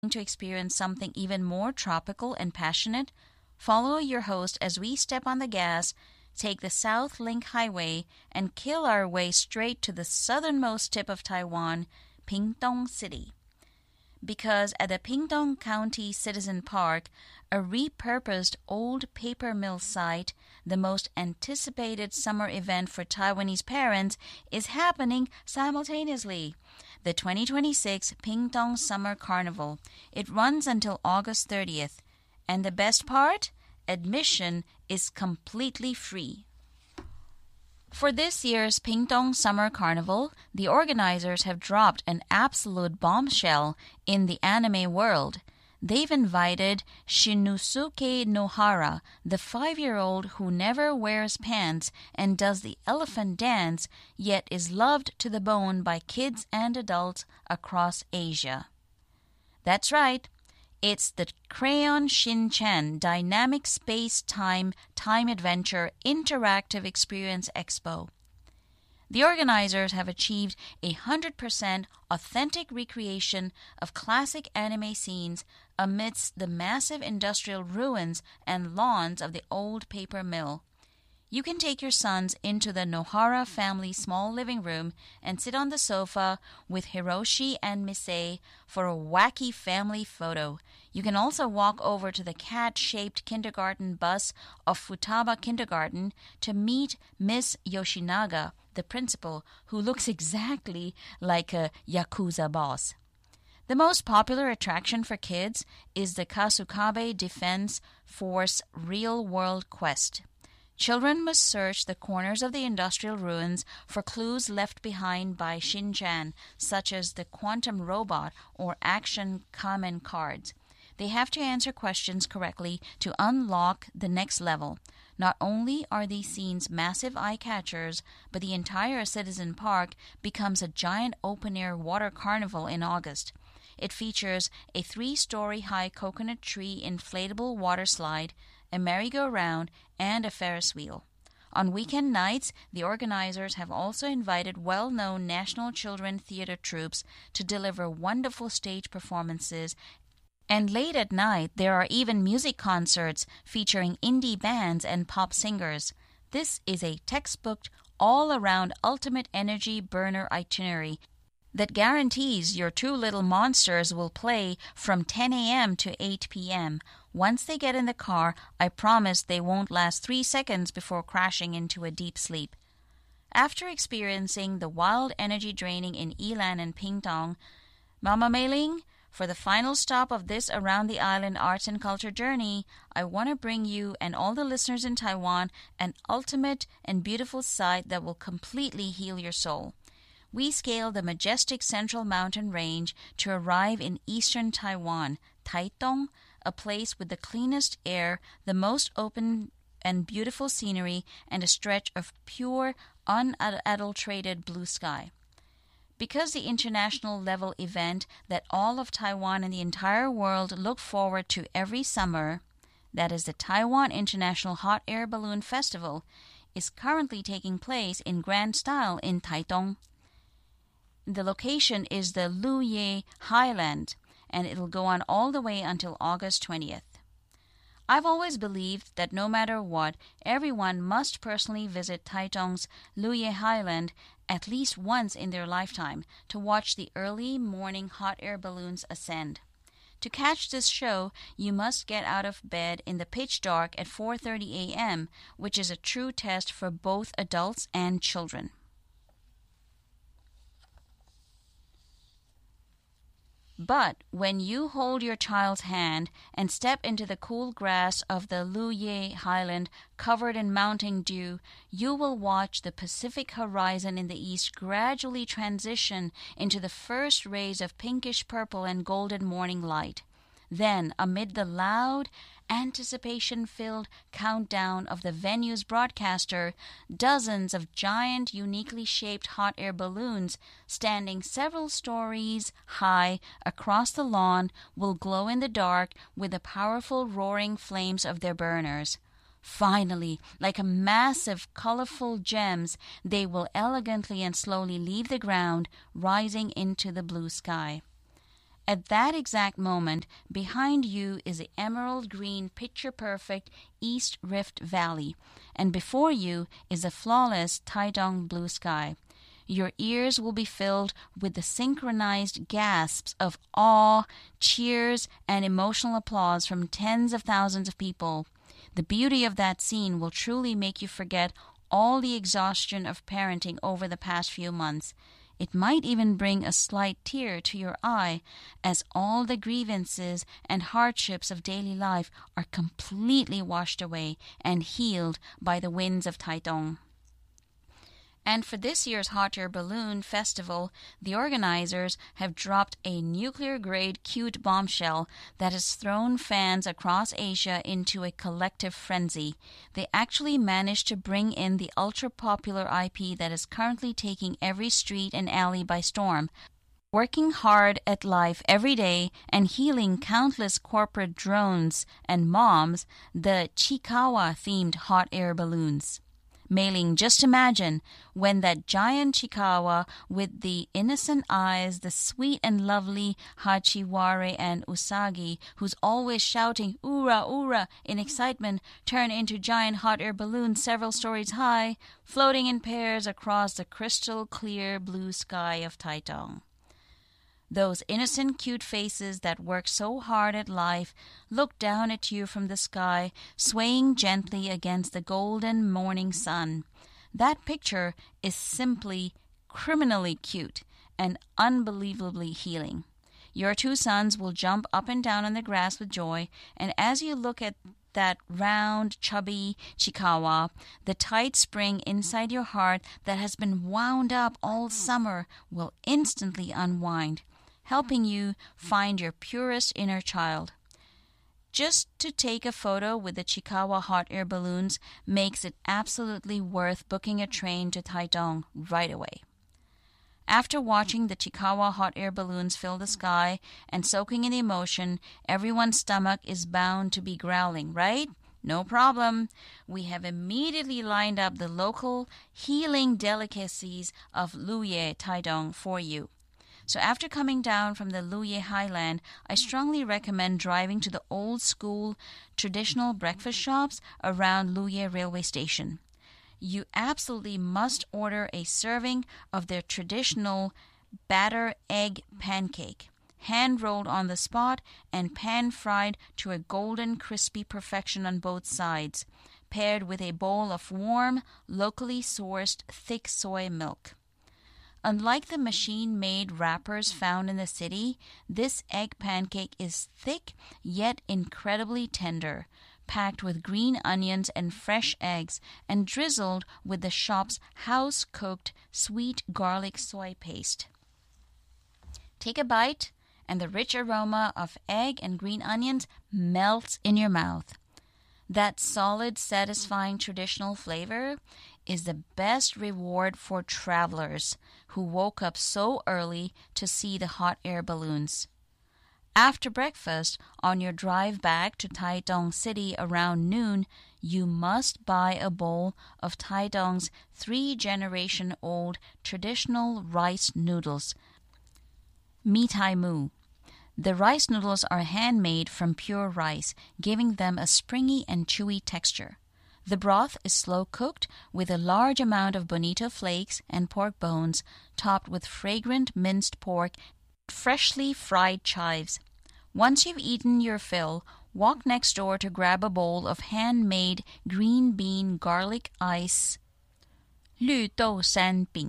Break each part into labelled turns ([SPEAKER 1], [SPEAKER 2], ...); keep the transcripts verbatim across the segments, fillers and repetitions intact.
[SPEAKER 1] to experience something even more tropical and passionate? Follow your host as we step on the gas, take the South Link Highway, and kill our way straight to the southernmost tip of Taiwan, Pingtung City. Because at the Pingtung County Citizen Park, a repurposed old paper mill site, the most anticipated summer event for Taiwanese parents, is happening simultaneously. The twenty twenty-six Pingtung Summer Carnival. It runs until August thirtieth. And the best part? Admission is completely free. For this year's Pingtung Summer Carnival, the organizers have dropped an absolute bombshell in the anime world. They've invited Shinosuke Nohara, the five-year-old who never wears pants and does the elephant dance, yet is loved to the bone by kids and adults across Asia. That's right. It's the Crayon Shin-chan Dynamic Space-Time Time Adventure Interactive Experience Expo. The organizers have achieved a one hundred percent authentic recreation of classic anime scenes amidst the massive industrial ruins and lawns of the old paper mill. You can take your sons into the Nohara family small living room and sit on the sofa with Hiroshi and Misei for a wacky family photo. You can also walk over to the cat-shaped kindergarten bus of Futaba Kindergarten to meet Miss Yoshinaga, the principal, who looks exactly like a Yakuza boss. The most popular attraction for kids is the Kasukabe Defense Force Real-World Quest. Children must search the corners of the industrial ruins for clues left behind by Shin-chan, such as the quantum robot or action Kamen cards. They have to answer questions correctly to unlock the next level. Not only are these scenes massive eye-catchers, but the entire Citizen Park becomes a giant open-air water carnival in August. It features a three-story high coconut tree inflatable water slide, a merry-go-round, and a Ferris wheel. On weekend nights, the organizers have also invited well-known National Children Theatre troupes to deliver wonderful stage performances, and late at night there are even music concerts featuring indie bands and pop singers. This is a textbook all-around ultimate energy burner itinerary that guarantees your two little monsters will play from ten a.m. to eight p.m. Once they get in the car, I promise they won't last three seconds before crashing into a deep sleep. After experiencing the wild energy draining in Yilan and Pingtung, Mama Meiling, for the final stop of this Around the Island arts and culture journey, I want to bring you and all the listeners in Taiwan an ultimate and beautiful sight that will completely heal your soul. We scale the majestic Central Mountain Range to arrive in eastern Taiwan, Taitung, a place with the cleanest air, the most open and beautiful scenery, and a stretch of pure, unadulterated blue sky. Because the international level event that all of Taiwan and the entire world look forward to every summer, that is the Taiwan International Hot Air Balloon Festival, is currently taking place in grand style in Taitung. The location is the Luye Highland, and it'll go on all the way until August twentieth. I've always believed that no matter what, everyone must personally visit Taitung's Luye Highland at least once in their lifetime to watch the early morning hot air balloons ascend. To catch this show, you must get out of bed in the pitch dark at four thirty a.m., which is a true test for both adults and children. But when you hold your child's hand and step into the cool grass of the Luye Highland covered in mountain dew, you will watch the Pacific horizon in the east gradually transition into the first rays of pinkish purple and golden morning light. Then, amid the loud, anticipation-filled countdown of the venue's broadcaster, dozens of giant, uniquely shaped hot air balloons standing several stories high across the lawn will glow in the dark with the powerful roaring flames of their burners. Finally, like a massive, colorful gems, they will elegantly and slowly leave the ground, rising into the blue sky. At that exact moment, behind you is the emerald green, picture-perfect East Rift Valley, and before you is a flawless Taidong blue sky. Your ears will be filled with the synchronized gasps of awe, cheers, and emotional applause from tens of thousands of people. The beauty of that scene will truly make you forget all the exhaustion of parenting over the past few months. It might even bring a slight tear to your eye, as all the grievances and hardships of daily life are completely washed away and healed by the winds of Taidong. And for this year's Hot Air Balloon Festival, the organizers have dropped a nuclear-grade cute bombshell that has thrown fans across Asia into a collective frenzy. They actually managed to bring in the ultra-popular I P that is currently taking every street and alley by storm, working hard at life every day and healing countless corporate drones and moms, the Chiikawa-themed hot air balloons. Mei-ling, just imagine when that giant Chiikawa with the innocent eyes, the sweet and lovely Hachiwari and Usagi, who's always shouting "Ura, ura" in excitement, turn into giant hot air balloons several stories high, floating in pairs across the crystal clear blue sky of Taidong. Those innocent, cute faces that work so hard at life look down at you from the sky, swaying gently against the golden morning sun. That picture is simply criminally cute and unbelievably healing. Your two sons will jump up and down on the grass with joy, and as you look at that round, chubby Chiikawa, the tight spring inside your heart that has been wound up all summer will instantly unwind, helping you find your purest inner child. Just to take a photo with the Chiikawa hot air balloons makes it absolutely worth booking a train to Taidong right away. After watching the Chiikawa hot air balloons fill the sky and soaking in the emotion, everyone's stomach is bound to be growling, right? No problem. We have immediately lined up the local healing delicacies of Luye Taidong for you. So after coming down from the Luye Highland, I strongly recommend driving to the old-school traditional breakfast shops around Luye Railway Station. You absolutely must order a serving of their traditional batter egg pancake, hand-rolled on the spot and pan-fried to a golden crispy perfection on both sides, paired with a bowl of warm, locally sourced thick soy milk. Unlike the machine-made wrappers found in the city, this egg pancake is thick yet incredibly tender, packed with green onions and fresh eggs, and drizzled with the shop's house-cooked sweet garlic soy paste. Take a bite, and the rich aroma of egg and green onions melts in your mouth. That solid, satisfying traditional flavor is the best reward for travelers who woke up so early to see the hot air balloons. After breakfast, on your drive back to Taidong City around noon, you must buy a bowl of Taidong's three-generation-old traditional rice noodles, Mi Tai Mu. The rice noodles are handmade from pure rice, giving them a springy and chewy texture. The broth is slow-cooked with a large amount of bonito flakes and pork bones, topped with fragrant minced pork, freshly fried chives. Once you've eaten your fill, walk next door to grab a bowl of handmade green bean garlic ice, 绿豆山饼.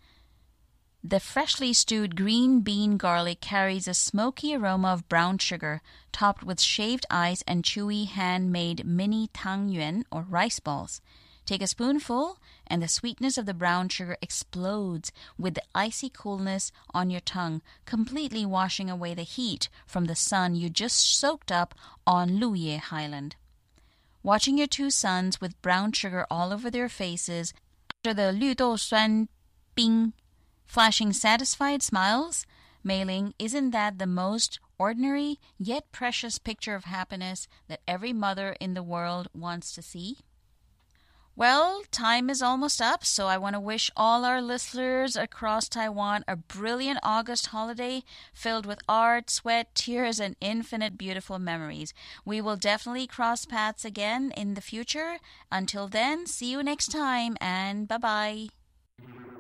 [SPEAKER 1] The freshly stewed green bean garlic carries a smoky aroma of brown sugar, topped with shaved ice and chewy handmade mini tangyuan or rice balls. Take a spoonful, and the sweetness of the brown sugar explodes with the icy coolness on your tongue, completely washing away the heat from the sun you just soaked up on Luye Highland. Watching your two sons with brown sugar all over their faces after the 绿豆酸冰 flashing satisfied smiles, Mei-ling, isn't that the most ordinary yet precious picture of happiness that every mother in the world wants to see? Well, time is almost up, so I want to wish all our listeners across Taiwan a brilliant August holiday filled with art, sweat, tears, and infinite beautiful memories. We will definitely cross paths again in the future. Until then, see you next time, and bye bye.